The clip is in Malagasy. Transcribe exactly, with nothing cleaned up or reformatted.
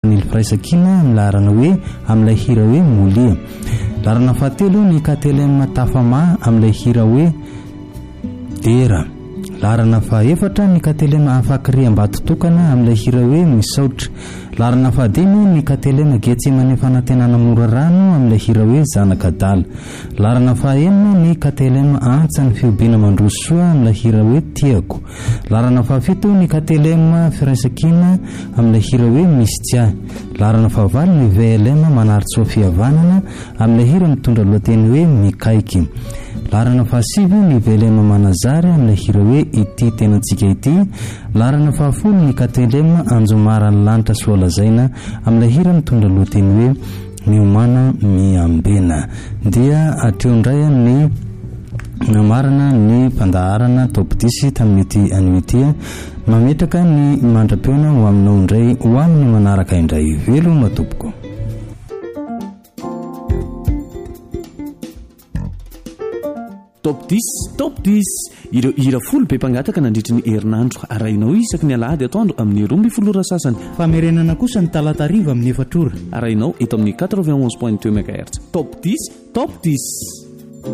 Nil Fraisakina amlarana hoe amilay hira hoe molia. Larana fahatelo ny Katelema Tafama amilay hira hoe dera. Larana fahaefatra ny Katelema Afakry Ambatotokana amilay hira hoe misaotra. Larana fahadimy ny Katelema Getsemane Fanantenana Mora Rano amilay hira hoe zanakadala. Larana fahaenina ny Katelema Antsa ny Fiobina Mandrosoa amilay hira hoe tiako. Larana fahafito ny Katelema Firaisakina amilay hira hoe mistia. Larana fahavalo ny V L M Manaritsy Fihavanana amilay hira mitondra lohateny hoe mikaiky. Larana fahasivy ny V L M Manazary amilay hira hoe ity tenantsika ity. Larana fahafolo ny Katelema Anjomara Lanitra Soalazaina amilay hira mitondra lohateny hoe miomana miambena. Dia atreo indray ny namarana ny mpandaharana top dix tamin'ity an'ity mametraka ny mandra-peona ho aminao indray ho amin'ny manaraka indray. Velo matoboko. Top dix, top dix. Ireo hira folo be mpangataka nandritry ny herinandro arahinao isaky ny alahady atoandro amin'ny roa ambin'ny folo ora sasany. Famerenana kosa ny talata hariva amin'ny efatra ora. Arahinao eto amin'ny quatre-vingt-onze point deux mégahertz. Top dix, top dix.